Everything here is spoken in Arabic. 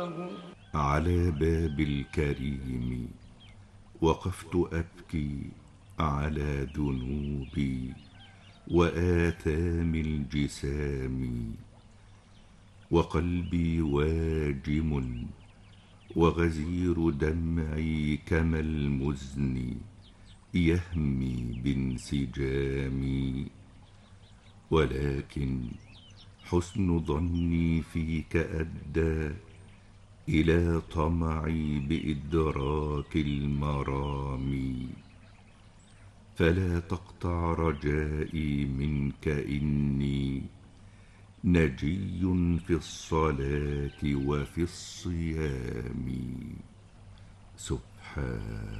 على باب الكريم وقفت أبكي على ذنوبي وآثام الجسام، وقلبي واجم وغزير دمعي كما المزن يهمي بانسجامي، ولكن حسن ظني فيك أدى إلى طمعي بإدراك المرام، فلا تقطع رجائي منك إني نجي في الصلاة وفي الصيام. سبحان